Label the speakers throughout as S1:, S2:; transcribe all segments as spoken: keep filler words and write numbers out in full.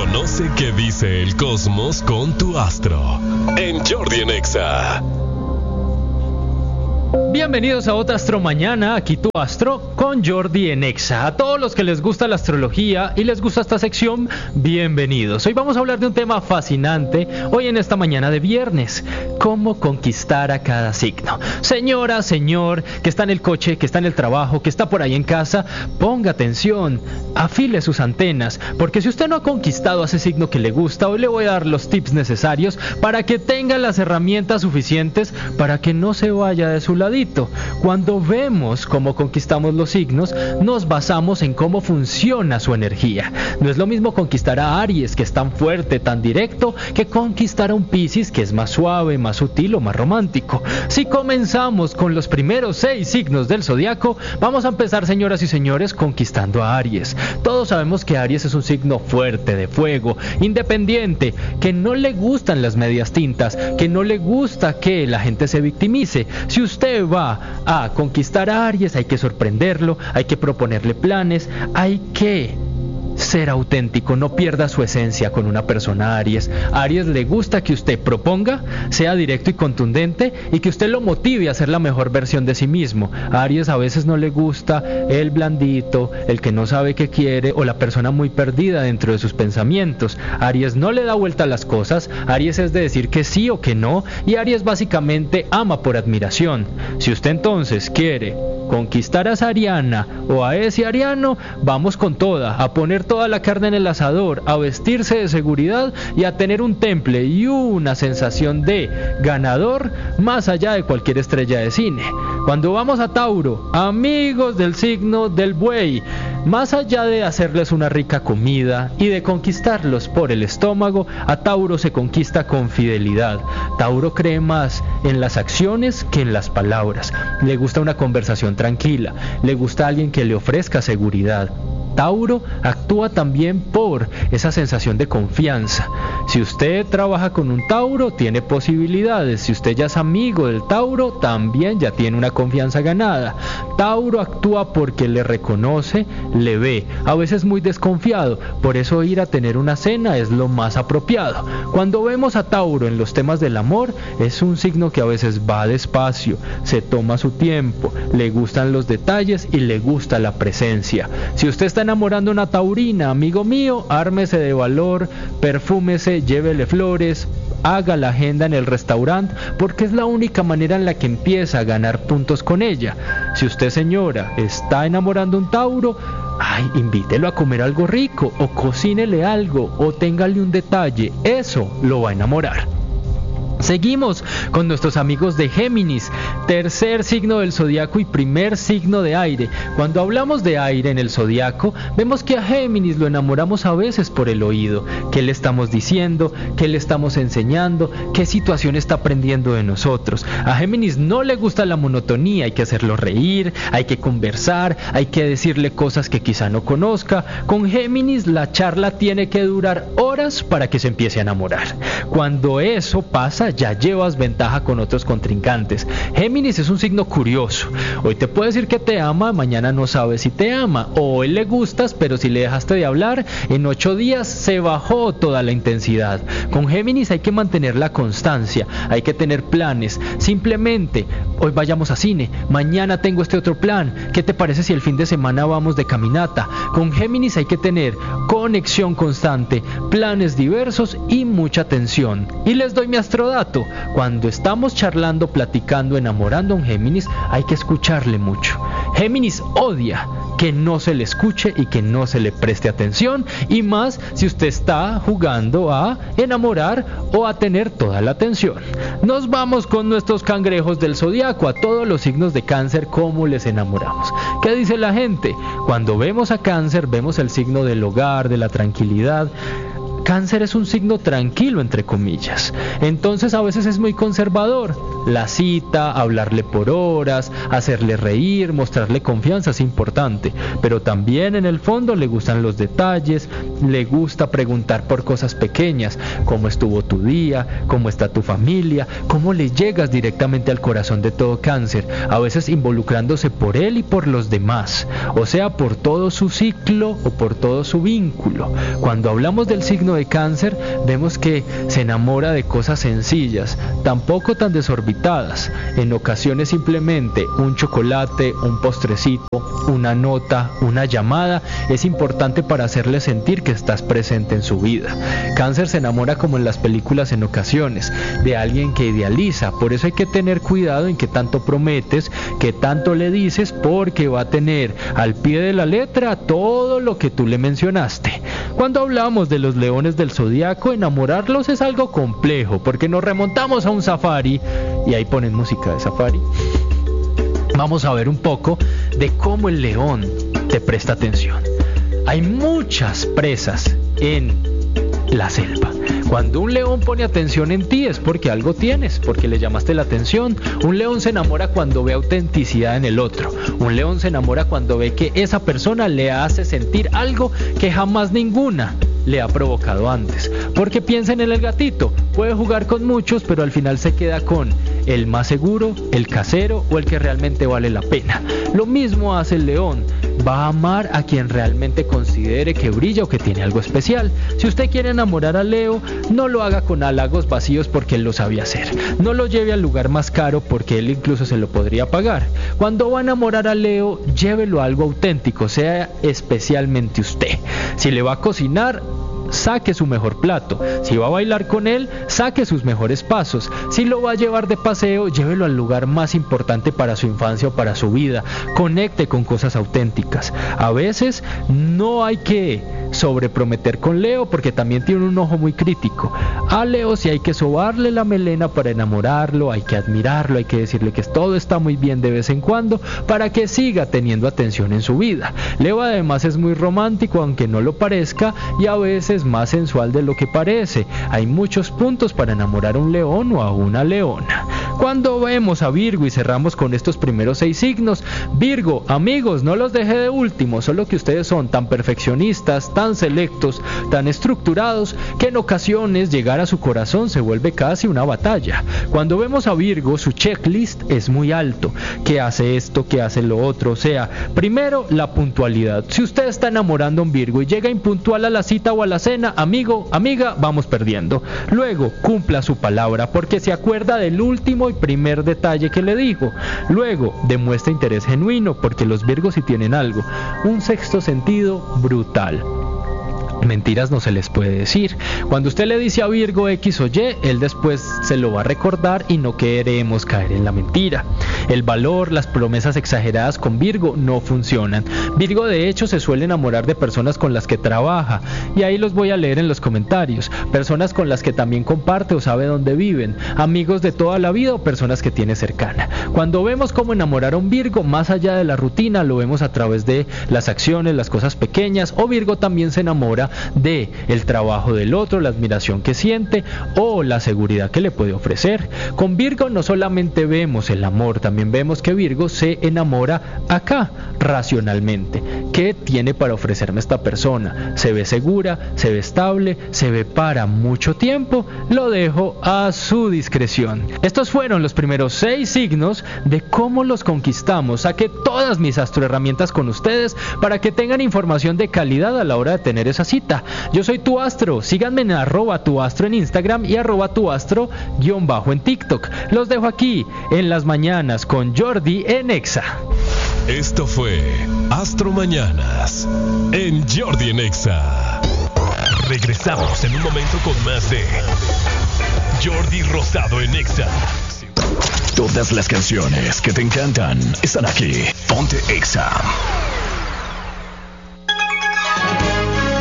S1: Conoce qué dice el cosmos con tu astro en Jordi en Exa.
S2: Bienvenidos a otra Astro Mañana, aquí tu astro con Jordi en Exa. A todos los que les gusta la astrología y les gusta esta sección, bienvenidos. Hoy vamos a hablar de un tema fascinante, hoy en esta mañana de viernes: cómo conquistar a cada signo. Señora, señor, que está en el coche, que está en el trabajo, que está por ahí en casa, ponga atención, afile sus antenas, porque si usted no ha conquistado a ese signo que le gusta, hoy le voy a dar los tips necesarios para que tenga las herramientas suficientes para que no se vaya de su ladito. Cuando vemos cómo conquistamos los signos, nos basamos en cómo funciona su energía. No es lo mismo conquistar a Aries, que es tan fuerte, tan directo, que conquistar a un Piscis, que es más suave, más sutil o más romántico. Si comenzamos con los primeros seis signos del zodiaco, vamos a empezar, señoras y señores, conquistando a Aries. Todos sabemos que Aries es un signo fuerte, de fuego, independiente, que no le gustan las medias tintas, que no le gusta que la gente se victimice. Si usted va a conquistar a Aries, hay que sorprenderlo, hay que proponerle planes, hay que ser auténtico, no pierda su esencia con una persona Aries. A Aries le gusta que usted proponga, sea directo y contundente, y que usted lo motive a ser la mejor versión de sí mismo. A Aries a veces no le gusta el blandito, el que no sabe qué quiere, o la persona muy perdida dentro de sus pensamientos. Aries no le da vuelta a las cosas, Aries es de decir que sí o que no, y Aries básicamente ama por admiración. Si usted entonces quiere conquistar a esa Ariana o a ese Ariano, vamos con toda, a poner toda la carne en el asador, a vestirse de seguridad y a tener un temple y una sensación de ganador más allá de cualquier estrella de cine. Cuando vamos a Tauro, amigos del signo del buey, más allá de hacerles una rica comida y de conquistarlos por el estómago, a Tauro se conquista con fidelidad. Tauro cree más en las acciones que en las palabras. Le gusta una conversación tranquila, le gusta alguien que le ofrezca seguridad. Tauro actúa también por esa sensación de confianza. Si usted trabaja con un Tauro, tiene posibilidades. Si usted ya es amigo del Tauro, también ya tiene una confianza ganada. Tauro actúa porque le reconoce, le ve, a veces muy desconfiado. Por eso ir a tener una cena es lo más apropiado. Cuando vemos a Tauro en los temas del amor, es un signo que a veces va despacio, se toma su tiempo, le gustan los detalles y le gusta la presencia. Si usted está enamorando a una taurina, amigo mío, ármese de valor, perfúmese, llévele flores, haga la agenda en el restaurante, porque es la única manera en la que empieza a ganar puntos con ella. Si usted, señora, está enamorando a un Tauro, ay, invítelo a comer algo rico, o cocínele algo, o téngale un detalle, eso lo va a enamorar. Seguimos con nuestros amigos de Géminis, tercer signo del zodiaco y primer signo de aire. Cuando hablamos de aire en el zodiaco, vemos que a Géminis lo enamoramos a veces por el oído. ¿Qué le estamos diciendo? ¿Qué le estamos enseñando? ¿Qué situación está aprendiendo de nosotros? A Géminis no le gusta la monotonía, hay que hacerlo reír, hay que conversar, hay que decirle cosas que quizá no conozca. Con Géminis la charla tiene que durar horas para que se empiece a enamorar. Cuando eso pasa, ya llevas ventaja con otros contrincantes. Géminis es un signo curioso. Hoy te puede decir que te ama, mañana no sabe si te ama. O hoy le gustas, pero si le dejaste de hablar, en ocho días se bajó toda la intensidad. Con Géminis hay que mantener la constancia, hay que tener planes. Simplemente, hoy vayamos a cine, mañana tengo este otro plan. ¿Qué te parece si el fin de semana vamos de caminata? Con Géminis hay que tener conexión constante, planes diversos y mucha atención. Y les doy mi astrodato. Cuando estamos charlando, platicando, enamorando a un Géminis, hay que escucharle mucho. Géminis odia que no se le escuche y que no se le preste atención, y más si usted está jugando a enamorar o a tener toda la atención. Nos vamos con nuestros cangrejos del zodiaco, a todos los signos de Cáncer, ¿cómo les enamoramos? ¿Qué dice la gente? Cuando vemos a Cáncer, vemos el signo del hogar, de la tranquilidad. Cáncer es un signo tranquilo, entre comillas. Entonces a veces es muy conservador. la cita, hablarle por horas, hacerle reír, mostrarle confianza es importante, pero también en el fondo le gustan los detalles, le gusta preguntar por cosas pequeñas, cómo estuvo tu día, cómo está tu familia, cómo le llegas directamente al corazón de todo Cáncer, a veces involucrándose por él y por los demás, o sea, por todo su ciclo o por todo su vínculo. Cuando hablamos del signo de Cáncer, vemos que se enamora de cosas sencillas, tampoco tan desorbitadas. En ocasiones simplemente un chocolate, un postrecito, una nota, una llamada es importante para hacerle sentir que estás presente en su vida. Cáncer se enamora como en las películas en ocasiones, de alguien que idealiza, por eso hay que tener cuidado en qué tanto prometes, qué tanto le dices, porque va a tener al pie de la letra todo lo que tú le mencionaste. Cuando hablamos de los leones del zodiaco, enamorarlos es algo complejo, porque nos remontamos a un safari, y ahí ponen música de safari. Vamos a ver un poco de cómo el león te presta atención. Hay muchas presas en la selva. Cuando un león pone atención en ti es porque algo tienes, porque le llamaste la atención. Un león se enamora cuando ve autenticidad en el otro. Un león se enamora cuando ve que esa persona le hace sentir algo que jamás ninguna le ha provocado antes. Porque piensen en el gatito, puede jugar con muchos, pero al final se queda con el más seguro, el casero o el que realmente vale la pena. Lo mismo hace el león. Va a amar a quien realmente considere que brilla o que tiene algo especial. Si usted quiere enamorar a Leo, no lo haga con halagos vacíos porque él lo sabía hacer. No lo lleve al lugar más caro porque él incluso se lo podría pagar. Cuando va a enamorar a Leo, llévelo a algo auténtico, sea especialmente usted. Si le va a cocinar, saque su mejor plato. Si va a bailar con él, saque sus mejores pasos. Si lo va a llevar de paseo, llévelo al lugar más importante para su infancia o para su vida. Conecte con cosas auténticas. A veces no hay que sobreprometer con Leo porque también tiene un ojo muy crítico. A Leo sí hay que sobarle la melena para enamorarlo, hay que admirarlo, hay que decirle que todo está muy bien de vez en cuando para que siga teniendo atención en su vida. Leo además es muy romántico, aunque no lo parezca, y a veces más sensual de lo que parece. Hay muchos puntos para enamorar a un león o a una leona. Cuando vemos a Virgo y cerramos con estos primeros seis signos, Virgo, amigos, no los deje de último, solo que ustedes son tan perfeccionistas, tan selectos, tan estructurados, que en ocasiones llegar a su corazón se vuelve casi una batalla. Cuando vemos a Virgo, su checklist es muy alto, que hace esto, que hace lo otro, o sea, primero la puntualidad. Si usted está enamorando a un Virgo y llega impuntual a la cita o a la cena, amigo, amiga, vamos perdiendo. Luego, cumpla su palabra, porque se acuerda del último y primer detalle que le dijo. Luego, demuestra interés genuino, porque los Virgos sí tienen algo, un sexto sentido brutal. Mentiras no se les puede decir. Cuando usted le dice a Virgo X o Y, él después se lo va a recordar y no queremos caer en la mentira. El valor, las promesas exageradas con Virgo no funcionan. Virgo de hecho se suele enamorar de personas con las que trabaja, y ahí los voy a leer en los comentarios. Personas con las que también comparte o sabe dónde viven, amigos de toda la vida o personas que tiene cercana. Cuando vemos cómo enamorar a un Virgo más allá de la rutina, lo vemos a través de las acciones, las cosas pequeñas, o Virgo también se enamora de el trabajo del otro, la admiración que siente o la seguridad que le puede ofrecer. Con Virgo no solamente vemos el amor, también vemos que Virgo se enamora acá, racionalmente. ¿Qué tiene para ofrecerme esta persona? ¿Se ve segura? ¿Se ve estable? ¿Se ve para mucho tiempo? Lo dejo a su discreción. Estos fueron los primeros seis signos de cómo los conquistamos. Saqué todas mis astroherramientas con ustedes para que tengan información de calidad a la hora de tener esa cita. Yo soy tu astro, síganme en arroba tu astro en Instagram y arroba tu astro guión bajo en TikTok. Los dejo aquí en las mañanas con Jordi en Exa.
S1: Esto fue Astro Mañanas en Jordi en Exa. Regresamos en un momento con más de Jordi Rosado en Exa.
S3: Todas las canciones que te encantan están aquí. Ponte Exa.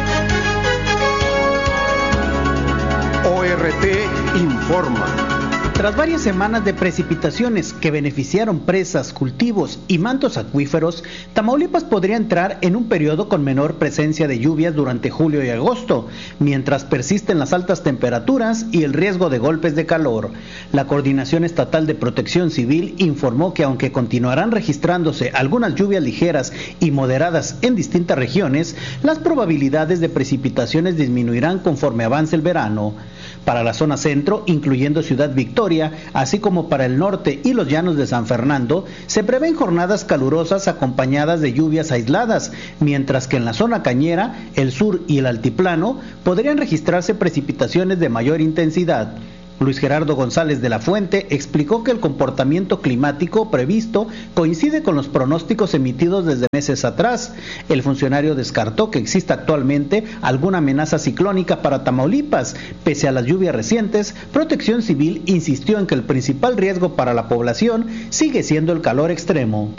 S4: O R T informa. Tras varias semanas de precipitaciones que beneficiaron presas, cultivos y mantos acuíferos, Tamaulipas podría entrar en un periodo con menor presencia de lluvias durante julio y agosto, mientras persisten las altas temperaturas y el riesgo de golpes de calor. La Coordinación Estatal de Protección Civil informó que aunque continuarán registrándose algunas lluvias ligeras y moderadas en distintas regiones, las probabilidades de precipitaciones disminuirán conforme avance el verano. Para la zona centro, incluyendo Ciudad Victoria, así como para el norte y los llanos de San Fernando, se prevén jornadas calurosas acompañadas de lluvias aisladas, mientras que en la zona cañera, el sur y el altiplano podrían registrarse precipitaciones de mayor intensidad. Luis Gerardo González de la Fuente explicó que el comportamiento climático previsto coincide con los pronósticos emitidos desde meses atrás. El funcionario descartó que exista actualmente alguna amenaza ciclónica para Tamaulipas. Pese a las lluvias recientes, Protección Civil insistió en que el principal riesgo para la población sigue siendo el calor extremo.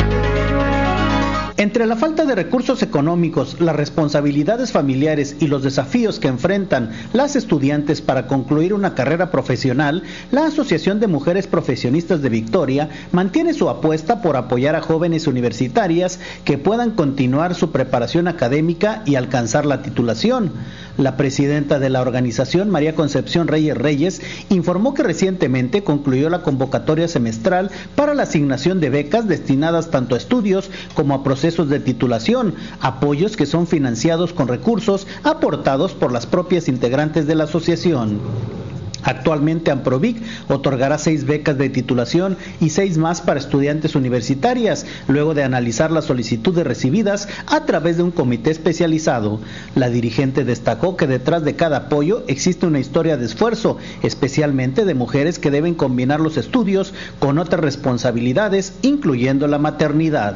S4: Entre la falta de recursos económicos, las responsabilidades familiares y los desafíos que enfrentan las estudiantes para concluir una carrera profesional, la Asociación de Mujeres Profesionistas de Victoria mantiene su apuesta por apoyar a jóvenes universitarias que puedan continuar su preparación académica y alcanzar la titulación. La presidenta de la organización, María Concepción Reyes Reyes, informó que recientemente concluyó la convocatoria semestral para la asignación de becas destinadas tanto a estudios como a procesos de titulación, apoyos que son financiados con recursos aportados por las propias integrantes de la asociación. Actualmente Amprovic otorgará seis becas de titulación y seis más para estudiantes universitarias, luego de analizar las solicitudes recibidas a través de un comité especializado. La dirigente destacó que detrás de cada apoyo existe una historia de esfuerzo, especialmente de mujeres que deben combinar los estudios con otras responsabilidades, incluyendo la maternidad.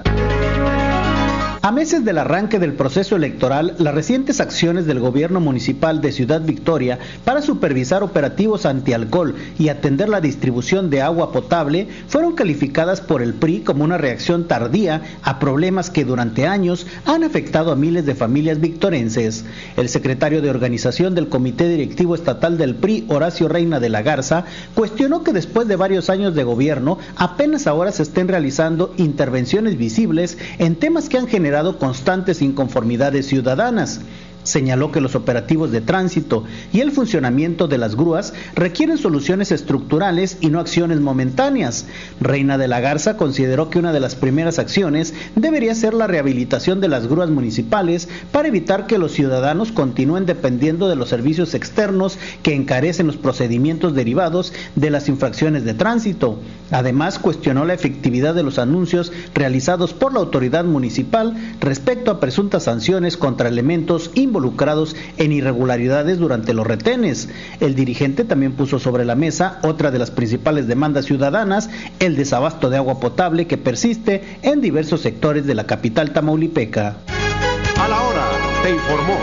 S4: A meses del arranque del proceso electoral, las recientes acciones del gobierno municipal de Ciudad Victoria para supervisar operativos antialcohol y atender la distribución de agua potable fueron calificadas por el P R I como una reacción tardía a problemas que durante años han afectado a miles de familias victorenses. El secretario de organización del Comité Directivo Estatal del P R I, Horacio Reina de la Garza, cuestionó que después de varios años de gobierno, apenas ahora se estén realizando intervenciones visibles en temas que han generado constantes inconformidades ciudadanas. Señaló que los operativos de tránsito y el funcionamiento de las grúas requieren soluciones estructurales y no acciones momentáneas. Reina de la Garza consideró que una de las primeras acciones debería ser la rehabilitación de las grúas municipales para evitar que los ciudadanos continúen dependiendo de los servicios externos que encarecen los procedimientos derivados de las infracciones de tránsito. Además, cuestionó la efectividad de los anuncios realizados por la autoridad municipal respecto a presuntas sanciones contra elementos involucrados en irregularidades durante los retenes. El dirigente también puso sobre la mesa otra de las principales demandas ciudadanas, el desabasto de agua potable que persiste en diversos sectores de la capital tamaulipeca.
S5: A la hora, te informó.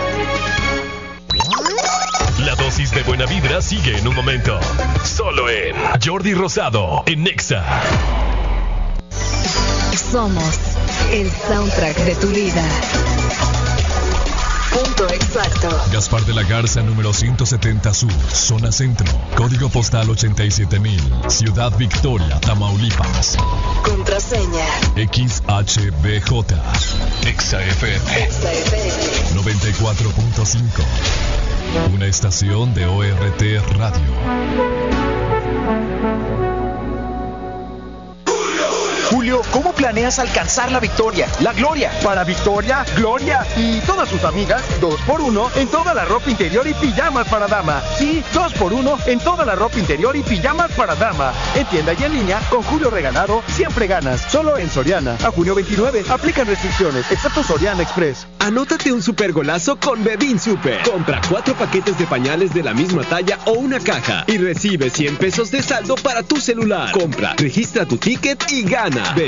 S1: La dosis de buena vibra sigue en un momento. Solo en Jordi Rosado en Nexa.
S6: Somos el soundtrack de tu vida. Punto exacto.
S3: Gaspar de la Garza, número ciento setenta Sur, zona centro, código postal ochenta y siete mil, Ciudad Victoria, Tamaulipas.
S6: Contraseña
S3: X H B J, Exa F M,
S6: Exa F M
S3: noventa y cuatro punto cinco, una estación de O R T Radio.
S5: Julio, ¿cómo planeas alcanzar la victoria, la gloria? Para Victoria, Gloria y todas sus amigas, dos por uno en toda la ropa interior y pijamas para dama. Sí, dos por uno en toda la ropa interior y pijamas para dama. En tienda y en línea, con Julio Regalado, siempre ganas. Solo en Soriana. A junio veintinueve, aplican restricciones, excepto Soriana Express.
S7: Anótate un super golazo con Bebin Super. Compra cuatro paquetes de pañales de la misma talla o una caja y recibe cien pesos de saldo para tu celular. Compra, registra tu ticket y gana. Bebin Super.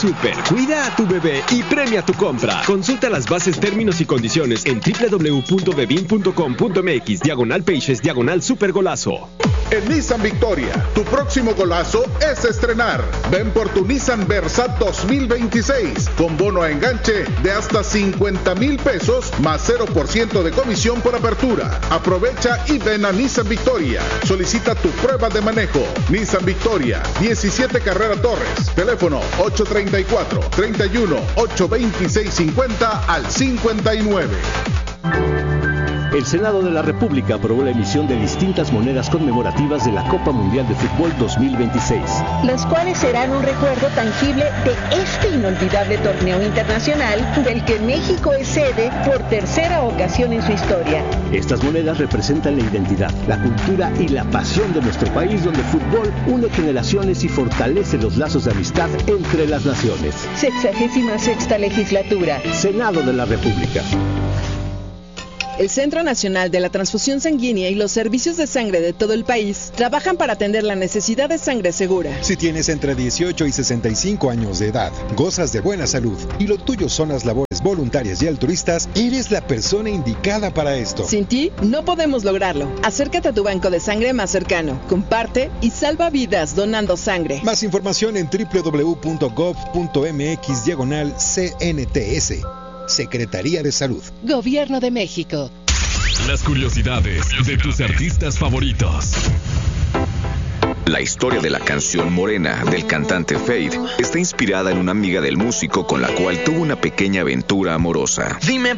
S7: Super. Cuida a tu bebé y premia tu compra. Consulta las bases, términos y condiciones en doble u doble u doble u punto bebin punto com punto m x diagonal pages diagonal super golazo.
S8: En Nissan Victoria, tu próximo golazo es estrenar. Ven por tu Nissan Versa dos mil veintiséis con bono a enganche de hasta cincuenta mil pesos más cero por ciento de comisión por apertura. Aprovecha y ven a Nissan Victoria. Solicita tu prueba de manejo. Nissan Victoria, diecisiete Carrera Torres. Teléfono ocho treinta y cuatro, treinta y uno, ocho veintiséis cincuenta al cincuenta y nueve.
S9: El Senado de la República aprobó la emisión de distintas monedas conmemorativas de la Copa Mundial de Fútbol dos mil veintiséis.
S10: Las cuales serán un recuerdo tangible de este inolvidable torneo internacional del que México es sede por tercera ocasión en su historia.
S9: Estas monedas representan la identidad, la cultura y la pasión de nuestro país, donde el fútbol une generaciones y fortalece los lazos de amistad entre las naciones.
S10: Sexagésima sexta legislatura.
S9: Senado de la República.
S11: El Centro Nacional de la Transfusión Sanguínea y los servicios de sangre de todo el país trabajan para atender la necesidad de sangre segura.
S12: Si tienes entre dieciocho y sesenta y cinco años de edad, gozas de buena salud y lo tuyo son las labores voluntarias y altruistas, eres la persona indicada para esto.
S11: Sin ti, no podemos lograrlo. Acércate a tu banco de sangre más cercano, comparte y salva vidas donando sangre.
S12: Más información en doble u doble u doble u punto gov punto m x diagonal C N T S. Secretaría de Salud.
S6: Gobierno de México.
S1: Las curiosidades de tus artistas favoritos.
S13: La historia de la canción Morena del cantante Fade está inspirada en una amiga del músico con la cual tuvo una pequeña aventura amorosa.
S14: Dime